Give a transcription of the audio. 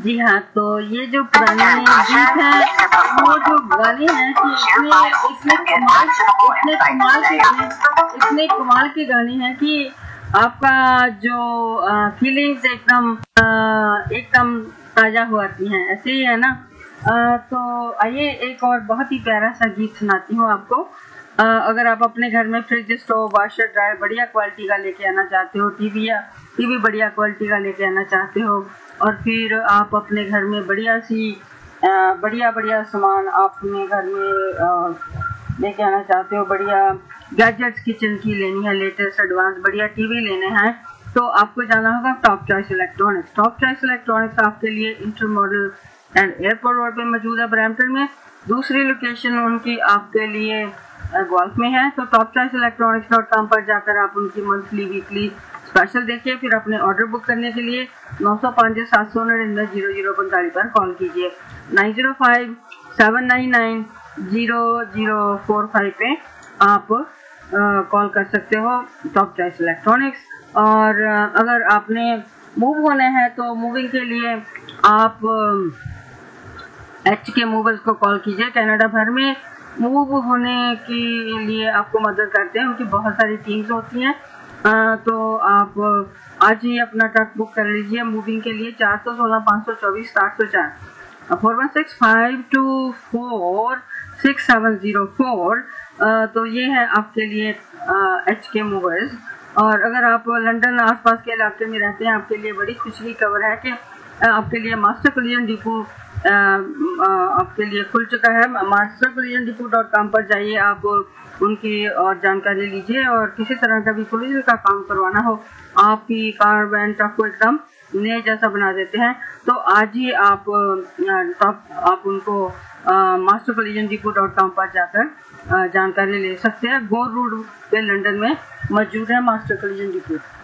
जी हाँ, तो ये जो पुराने गीत हैं, वो जो गाने हैं कि इतने कमाल के गाने हैं कि आपका जो फीलिंग्स एकदम ताजा हो आती हैं, ऐसे ही है ना। तो आइए एक और बहुत ही प्यारा सा गीत सुनाती हूँ आपको। अगर आप अपने घर में फ्रिज, स्टोव, वाशर, ड्रायर बढ़िया क्वालिटी का लेके आना चाहते हो, टीवी बढ़िया क्वालिटी का लेके आना चाहते हो, और फिर आप अपने घर में बढ़िया सामान अपने घर में लेके आना चाहते हो, बढ़िया गैजेट्स किचन की लेनी है, लेटेस्ट एडवांस बढ़िया टीवी लेने हैं, तो आपको जाना होगा top choice electronics. Top choice electronics आपके लिए inter model and airport road पे मौजूद है ब्रैम्पटन में। दूसरी लोकेशन उनकी आपके लिए गोल्फ में है। तो टॉप चॉइस इलेक्ट्रॉनिक्स.com पर जाकर आप उनकी मंथली वीकली स्पेशल देखिए, फिर अपने ऑर्डर बुक करने के लिए 905-799-0045 पर कॉल कीजिए। 905-799-0045 पे आप कॉल कर सकते हो टॉप चॉइस इलेक्ट्रॉनिक्स। और अगर आपने मूव होना है तो मूविंग के लिए आप HK मूवर्स को कॉल कीजिए। कनाडा भर में मूव होने के लिए आपको मदद करते हैं, उनकी बहुत सारी टीम्स होती हैं। तो आप आज ही अपना ट्रक बुक कर लीजिए मूविंग के लिए। 416-524-704 416-524-6704। तो ये है आपके लिए HK मूवर्स। और अगर आप लंदन आसपास के इलाके में रहते हैं, आपके लिए बड़ी खुशी की खबर है कि आपके लिए मास्टर कोलिजन डिपो आपके लिए खुल चुका है। mastercollisionDepot.com पर जाइए, आप उनकी और जानकारी लीजिए, और किसी तरह का भी कोलिजन का काम करवाना हो, आपकी कार वैन ट्रक को एकदम नए जैसा बना देते हैं। तो आज ही आप उनको mastercollisionDepot.com पर जाकर जानकारी ले सकते हैं। गोर रोड पे लंदन में मौजूद है मास्टर कोलिजन डिपो।